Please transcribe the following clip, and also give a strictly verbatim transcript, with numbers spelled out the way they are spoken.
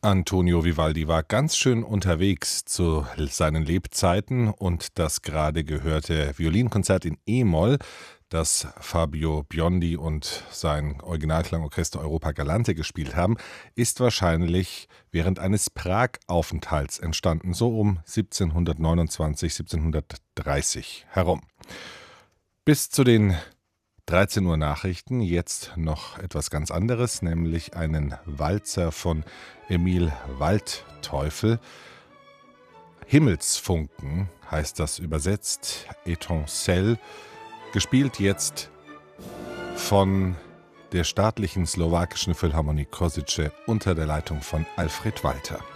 Antonio Vivaldi war ganz schön unterwegs zu seinen Lebzeiten und das gerade gehörte Violinkonzert in E-Moll, das Fabio Biondi und sein Originalklangorchester Europa Galante gespielt haben, ist wahrscheinlich während eines Prag-Aufenthalts entstanden, so um siebzehnhundertneunundzwanzig, siebzehnhundertdreißig herum. Bis zu den dreizehn Uhr Nachrichten jetzt noch etwas ganz anderes, nämlich einen Walzer von Emil Waldteufel. Himmelsfunken heißt das übersetzt, Étincelle, gespielt jetzt von der staatlichen slowakischen Philharmonie Košice unter der Leitung von Alfred Walter.